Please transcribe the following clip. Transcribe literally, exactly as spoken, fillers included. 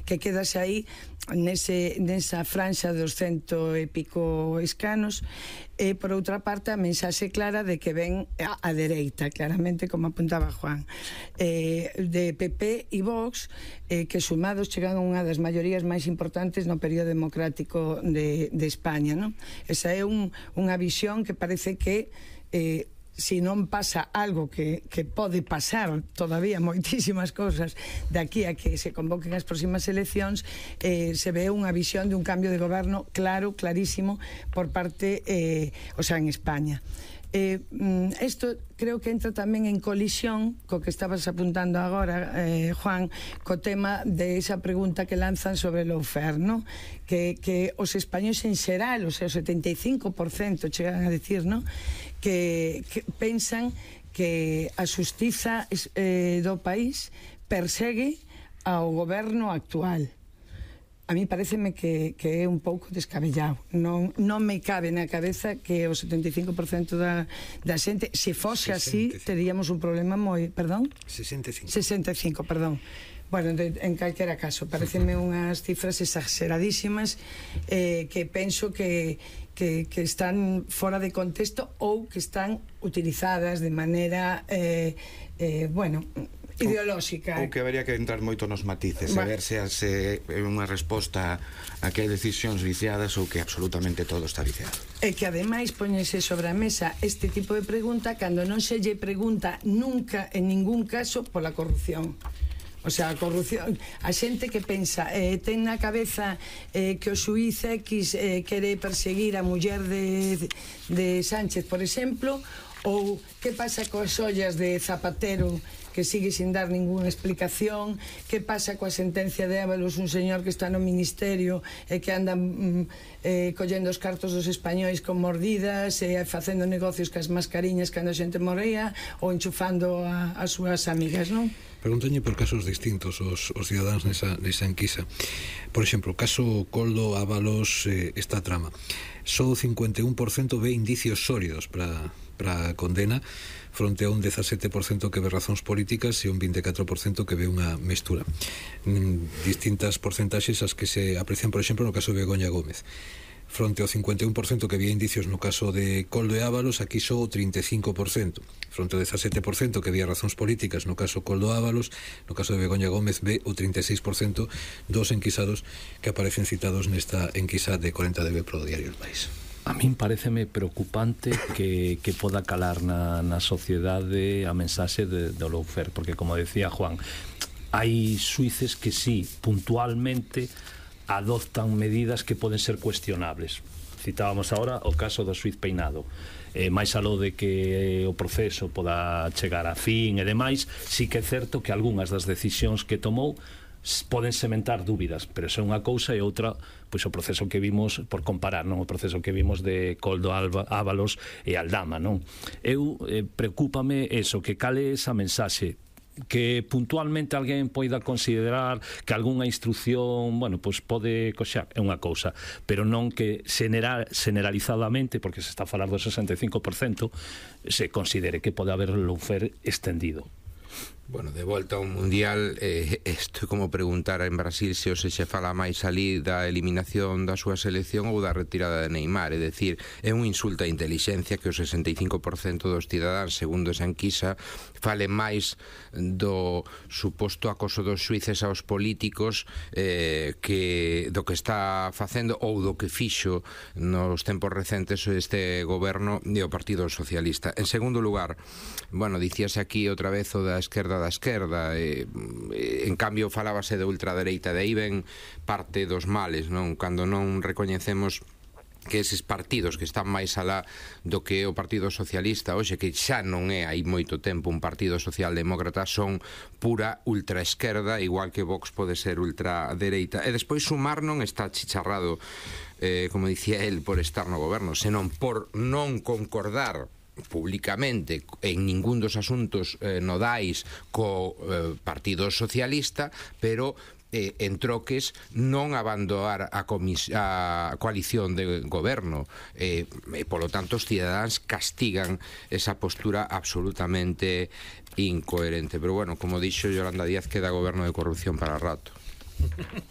que quedase aí nese, nesa franxa dos cento e pico escanos. E por outra parte a mensaxe clara de que ven a, a dereita, claramente, como apuntaba Juan, eh, de P P e Vox, eh, que sumados chegan a unha das maiorías máis importantes no período democrático de, de España, non? Esa é un, unha visión que parece que eh, si non pasa algo que, que pode pasar todavía moitísimas cousas de aquí a que se convoquen as próximas eleccións, eh, se ve unha visión de un cambio de goberno claro, clarísimo por parte, eh, o sea, en España. Eh, isto creo que entra tamén en colisión co que estabas apuntando agora, eh, Juan, co tema de esa pregunta que lanzan sobre o lawfare, no? Que, que os españoles en xeral, o sea, o setenta e cinco por cento chegan a decir, no? Que, que pensan que a xustiza eh, do país persegue ao goberno actual. A mí pareceme que, que é un pouco descabellado. Non, non me cabe na cabeza que o setenta e cinco por cento da, da xente, se fose así, teríamos un problema moi... Perdón? sesenta e cinco. sesenta e cinco, perdón. Bueno, de, en calquera caso, pareceme unhas cifras exageradísimas, eh, que penso que, que, que están fora de contexto ou que están utilizadas de maneira, eh, eh, bueno... ideolóxica. Ou que habería que entrar moito nos matices, a ver se é unha resposta a que hai decisións viciadas ou que absolutamente todo está viciado. E que ademais poñese sobre a mesa este tipo de pregunta cando non se lle pregunta nunca, en ningún caso, pola corrupción. O sea, a corrupción, a xente que pensa, eh, ten na cabeza eh, que o xuíz X eh, quere perseguir a muller de, de Sánchez, por exemplo, ou que pasa coas ollas de Zapatero, que sigue sin dar ninguna explicación, que pasa coa sentencia de Ábalos, un señor que está no ministerio e que anda mm, eh, collendo os cartos dos españois con mordidas e eh, facendo negocios cas mascariñas cando a xente morría ou enchufando a, as súas amigas, non? Pregúntalle por casos distintos os, os cidadáns nesa, nesa enquisa. Por exemplo, o caso Koldo, Ábalos, eh, esta trama. Só o cincuenta e un por cento ve indicios sólidos para para a condena, fronte a un dezasete por cento que ve razóns políticas e un vinte e catro por cento que ve unha mestura. Distintas porcentaxes as que se aprecian, por exemplo, no caso de Begoña Gómez. Fronte ao cincuenta e un por cento que había indicios no caso de Koldo e Ábalos, aquí só o trinta e cinco por cento. Fronte ao dezasete por cento que había razóns políticas no caso Koldo Ábalos, no caso de Begoña Gómez ve o trinta e seis por cento dos enquisados que aparecen citados nesta enquisa de corenta de B pro Diario El País. A min pareceme preocupante que, que poda calar na, na sociedade a mensaxe de, do lawfare, porque como decía Juan, hai xuíces que sí, puntualmente adoptan medidas que poden ser cuestionables. Citábamos agora o caso do xuíz Peinado. Eh, máis aló de que o proceso poda chegar a fin e demais, sí que é certo que algunhas das decisións que tomou poden sementar dúbidas, pero esa é unha cousa e outra, pois o proceso que vimos, por comparar, non, o proceso que vimos de Koldo Ábalos e Aldama, non? Eu eh, preocúpame eso, que cale esa mensaxe, que puntualmente alguén poida considerar que algunha instrucción, bueno, pois pode coxar, é unha cousa, pero non que general, generalizadamente, porque se está a falar do sesenta e cinco por cento, se considere que pode haber lawfare extendido. Bueno, de volta ao Mundial, eh, isto é como preguntar en Brasil se hoxe se fala máis ali da eliminación da súa selección ou da retirada de Neymar. É dicir, é un insulto á intelixencia que o sesenta e cinco por cento dos cidadáns, segundo esa enquisa, fale máis do suposto acoso dos xuíces aos políticos eh, que do que está facendo ou do que fixo nos tempos recentes este goberno e o Partido Socialista. En segundo lugar, bueno, dicíase aquí outra vez o da esquerda da esquerda, e, en cambio falábase de ultradereita, de aí ven parte dos males, non? Cando non recoñecemos que eses partidos que están máis alá do que é o Partido Socialista hoxe, que xa non é hai moito tempo un partido socialdemócrata, son pura ultraesquerda, igual que Vox pode ser ultradereita. E despois sumar non está chicharrado, eh, como dicía el, por estar no goberno, senón por non concordar públicamente en ningún dos asuntos eh, nodais co eh, Partido Socialista, pero eh, en troques non abandonar a, a coalición de goberno, eh, e polo tanto os cidadáns castigan esa postura absolutamente incoherente. Pero bueno, como dixo Yolanda Díaz, queda goberno de corrupción para rato.